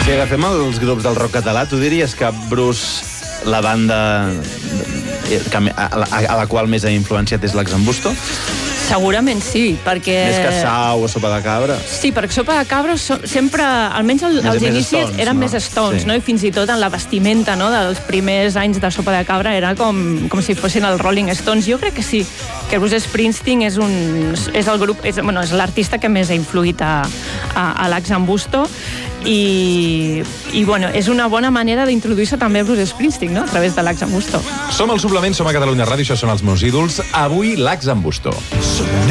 Si agafem els grups del rock català, tu diries que Bruce, la banda a la qual més ha influenciat és l'Axambusto? Segurament sí, perquè... Més que Sau o Sopa de Cabra? Sí, perquè Sopa de Cabra sempre, almenys als inicis, eren més Stones, no? I fins i tot en la vestimenta, no?, dels primers anys de Sopa de Cabra era com si fossin els Rolling Stones. Jo crec que sí, que Bruce Springsteen és el grup, és l'artista que més ha influït a l'Axambusto i bueno, és una bona manera d'introduir-se també a Bruce Springsteen, no?, a través de l'Axambusto. Som al Suplement, som a Catalunya Ràdio, això són els meus ídols. Avui, l'Axambusto.